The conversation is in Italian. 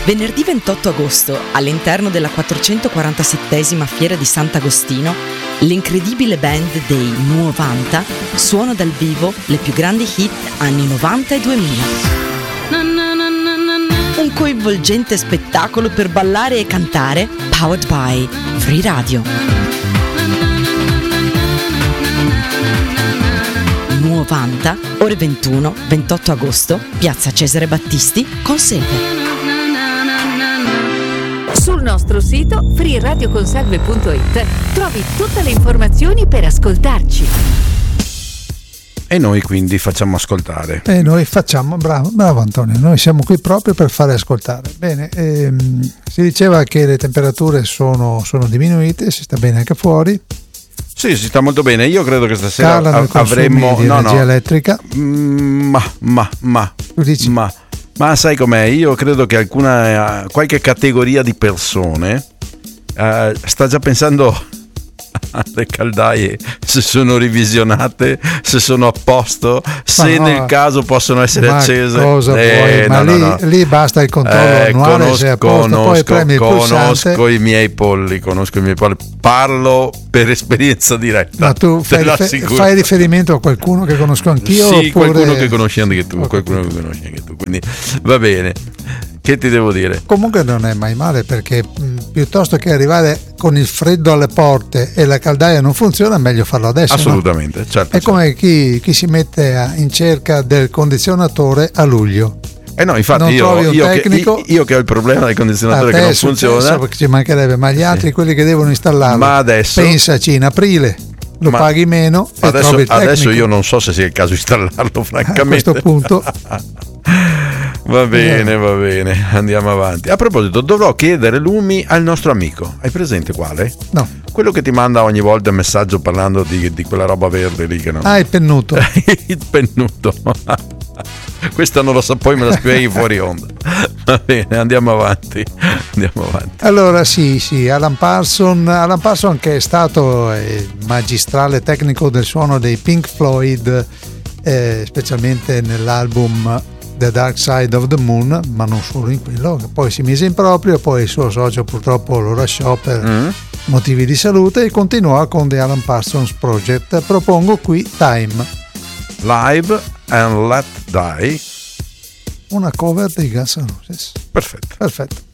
Venerdì 28 agosto, all'interno della 447esima Fiera di Sant'Agostino, l'incredibile band dei Nuovanta suona dal vivo le più grandi hit anni 90 e 2000. Un coinvolgente spettacolo per ballare e cantare, powered by Free Radio. Nuovanta, ore 21, 28 agosto, piazza Cesare Battisti, Conselve. Sul nostro sito freeradioconselve.it trovi tutte le informazioni per ascoltarci. E noi quindi facciamo ascoltare. Bravo Antonio, noi siamo qui proprio per fare ascoltare. Bene, si diceva che le temperature sono diminuite, si sta bene anche fuori. Sì, si sta molto bene. Io credo che stasera avremmo di energia elettrica. Ma sai com'è? Io credo che qualche categoria di persone sta già pensando alle caldaie, se sono revisionate, se sono a posto, se nel caso possono essere accese. Cosa vuoi? Ma lì basta il controllo annuale, se è a posto, poi premi il pulsante. Conosco i miei polli, parlo per esperienza diretta. Ma tu fai riferimento a qualcuno che conosco anch'io? Sì, oppure... qualcuno che conosci anche tu, quindi va bene. Che ti devo dire? Comunque non è mai male, perché piuttosto che arrivare con il freddo alle porte e la caldaia non funziona, è meglio farlo adesso. Assolutamente, no? certo. È come chi si mette in cerca del condizionatore a luglio. No, infatti io che ho il problema del condizionatore che non funziona, perché ci mancherebbe, ma gli altri, quelli che devono installarlo, ma adesso, pensaci, in aprile lo paghi meno e trovi il tecnico. Adesso io non so se sia il caso di installarlo, francamente. A questo punto Va bene, andiamo avanti. A proposito, dovrò chiedere lumi al nostro amico. Hai presente quale? No. Quello che ti manda ogni volta un messaggio parlando di quella roba verde lì che no. Il pennuto. Il pennuto. Questa non lo so, poi me la spieghi fuori onda. Va bene, andiamo avanti. Allora sì, Alan Parsons, che è stato magistrale tecnico del suono dei Pink Floyd, specialmente nell'album The Dark Side of the Moon, ma non solo in quello, che poi si mise in proprio, poi il suo socio purtroppo lo lasciò per motivi di salute e continuò con The Alan Parsons Project. Propongo qui Time, Live and Let Die, una cover dei Guns N' Roses. Perfetto.